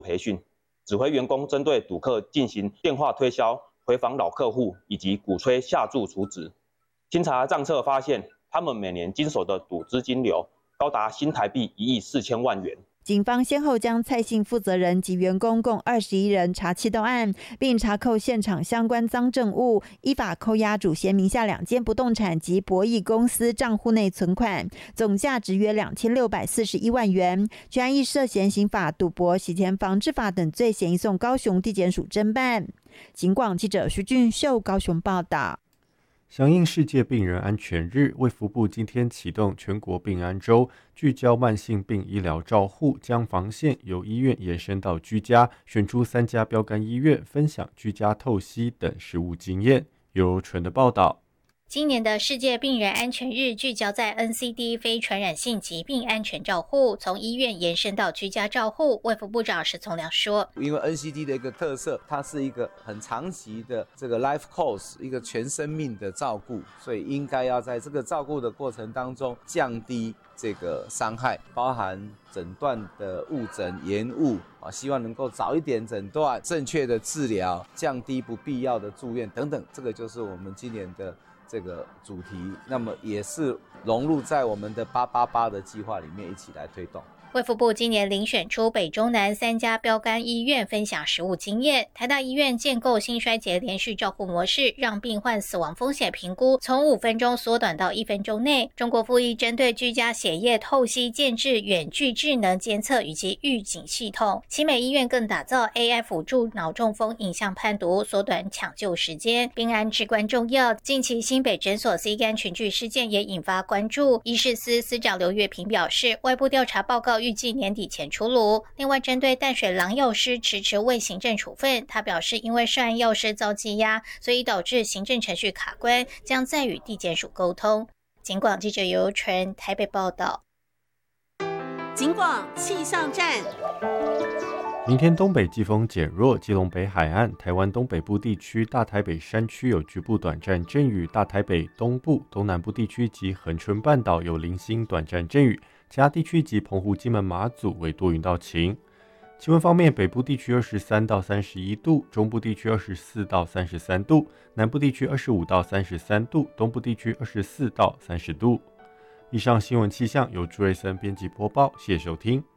培训，指挥员工针对赌客进行电话推销、回访老客户以及鼓吹下注储值。清查账册发现，他们每年经手的赌资金流高达新台币1亿4千万元。 警方先后将蔡姓负责人及员工共21人查缉到案，并查扣现场相关赃证物，依法扣押主嫌名下2间不动产及博弈公司账户内存款，总价值约2641万元。全案亦涉嫌刑法、赌博、洗钱防治法等罪嫌，移送高雄地检署侦办。警广记者徐俊秀高雄报道。 响应世界病人安全日，卫福部今天启动全国病安周，聚焦慢性病医疗照护，将防线由医院延伸到居家，选出3家标杆医院，分享居家透析等实务经验。由纯的报道。 今年的世界病人安全日聚焦在 NCD 非传染性疾病安全照护，从医院延伸到居家照护。卫福部长石从良说， 因为 NCD 的一个特色，它是一个很长期的这个 life course， 一个全生命的照顾，所以应该要在这个照顾的过程当中降低这个伤害，包含诊断的误诊延误，希望能够早一点诊断，正确的治疗，降低不必要的住院等等，这个就是我们今年的这个主题，那么也是融入在我们的888的计划里面一起来推动。 卫福部今年遴选出北中南3家标杆医院分享实务经验。台大医院建构心衰竭连续照护模式，让病患死亡风险评估从5分钟缩短到1分钟内。中国复医针对居家血液透析建制远距智能监测以及预警系统。奇美医院更打造 AI 辅助脑中风影像判读，缩短抢救时间。病安至关重要，近期新北诊所 C 肝群聚事件也引发关注。医事司司长刘月平表示，外部调查报告预计年底前出炉。另外，针对淡水郎药师迟迟未行政处分，他表示因为涉案药师遭羁押，所以导致行政程序卡关，将再与地检署沟通。警广记者尤纯台北报道。 警广气象站。 明天东北季风减弱，基隆北海岸、台湾东北部地区、大台北山区有局部短暂阵雨，大台北东部、东南部地区及恒春半岛有零星短暂阵雨，其他地区及澎湖、金门、马祖为多云到晴。气温方面，北部地区23到31度，中部地区24到33度，南部地区25到33度，东部地区24到30度。以上新闻气象由朱瑞森编辑播报，谢谢收听。